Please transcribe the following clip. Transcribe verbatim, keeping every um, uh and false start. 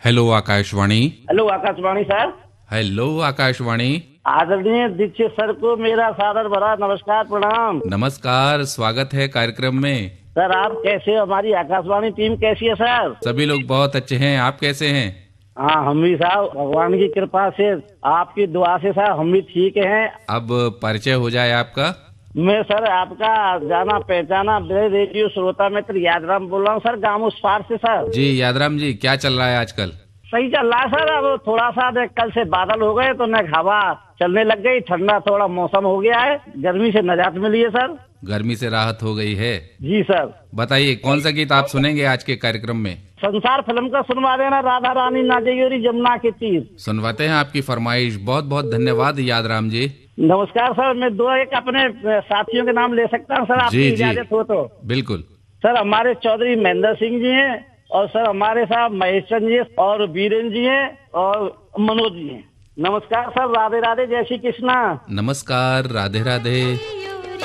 Hello Akashvani. Hello Akashvani sir. Hello Akashvani. आदरणीय Dixit sir को मेरा सादर भरा नमस्कार प्रणाम। नमस्कार, स्वागत है कार्यक्रम में। सर आप कैसे हो? हमारी आकाशवाणी टीम कैसी है सर? सभी लोग बहुत अच्छे हैं, आप कैसे हैं? हाँ हम भी साहब भगवान की कृपा से आपकी दुआ से साहब हम भी ठीक हैं। अब परिचय हो जाए आपका। मैं सर आपका जाना पहचाना रेडियो श्रोता मित्र यादराम बोल रहा हूँ सर, गाँव उस पार से सर। जी यादराम जी, क्या चल रहा है आजकल? सही चल रहा है सर। अब थोड़ा सा देख कल से बादल हो गए तो न हवा चलने लग गई, ठंडा थोड़ा मौसम हो गया है, गर्मी से निजात मिली है सर। गर्मी से राहत हो गई है। जी सर। बताइए कौन सा गीत आप सुनेंगे आज के कार्यक्रम में? संसार फिल्म का सुनवा देना, राधा रानी नाचेगी जमुना के तीर। सुनवाते हैं आपकी फरमाइश। बहुत बहुत धन्यवाद यादराम जी। नमस्कार सर। मैं दो एक अपने साथियों के नाम ले सकता हूँ सर, आपकी इजाजत हो तो? बिल्कुल सर। हमारे चौधरी महेंद्र सिंह जी हैं और सर हमारे साथ महेश चंद जी और वीरेंद्र जी हैं और मनोज जी हैं। नमस्कार सर। राधे राधे, जय श्री कृष्णा। नमस्कार, राधे राधे।